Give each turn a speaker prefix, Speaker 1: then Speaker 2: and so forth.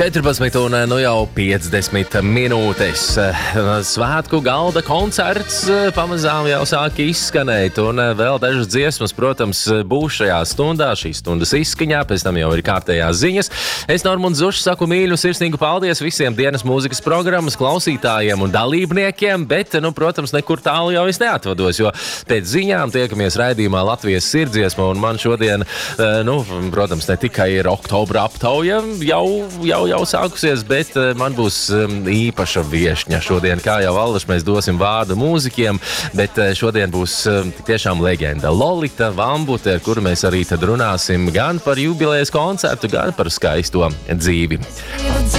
Speaker 1: 14 un nu jau 50 minūtes. Svētku galda koncerts pamazām jau sāk izskanēt, un vēl dažas dziesmas, protams, būs šajā stundā, šīs stundas izskaņā, pēc tam jau ir kārtējās ziņas. Es, Normunds Zušs, saku mīļu sirsnīgu paldies visiem dienas mūzikas programmas klausītājiem un dalībniekiem, bet, protams, nekur tālu jau es neatvados, jo pēc ziņām tiekamies raidījumā Latvijas sirdsdziesma, un man šodien, protams, ne tikai ir oktobra aptauja, jau sākusies, bet man būs īpaša viešņa šodien. Kā jau Allaž, mēs dosim vārdu mūzikiem, bet šodien būs tiešām leģenda Lolita Vambute, ar kuru mēs arī tad runāsim gan par jubilejas koncertu, gan par skaisto dzīvi.